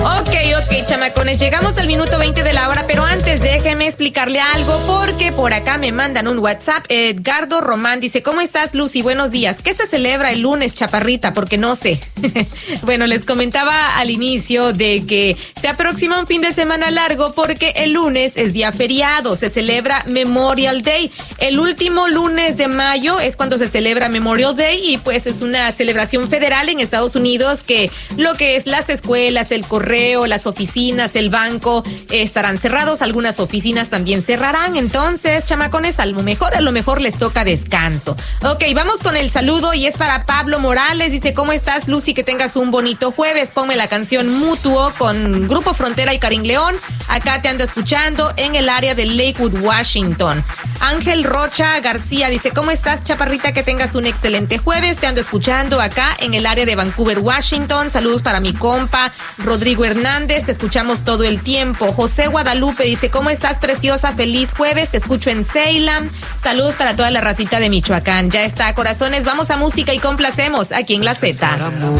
Ok, chamacones, llegamos al minuto 20 de la hora, pero antes déjeme explicarle algo, porque por acá me mandan un WhatsApp. Edgardo Román dice, ¿cómo estás, Lucy? Buenos días. ¿Qué se celebra el lunes, chaparrita? Porque no sé. Bueno, les comentaba al inicio de que se aproxima un fin de semana largo porque el lunes es día feriado, se celebra Memorial Day. El último lunes de mayo es cuando se celebra Memorial Day y pues es una celebración federal en Estados Unidos que lo que es las escuelas, el correo, las oficinas, el banco estarán cerrados, algunas oficinas también cerrarán. Entonces, chamacones, a lo mejor les toca descanso. Ok, vamos con el saludo y es para Pablo Morales. Dice, ¿cómo estás, Lucy? Que tengas un bonito jueves. Ponme la canción Mutuo con Grupo Frontera y Karim León. Acá te ando escuchando en el área de Lakewood, Washington. Ángel Rocha García dice, ¿cómo estás, chaparrita? Que tengas un excelente jueves. Te ando escuchando acá en el área de Vancouver, Washington. Saludos para mi compa Rodrigo Hernández. Te escuchamos todo el tiempo. José Guadalupe dice, ¿cómo estás, preciosa? Feliz jueves. Te escucho en Salem. Saludos para toda la racita de Michoacán. Ya está, corazones. Vamos a música y complacemos aquí en La Z.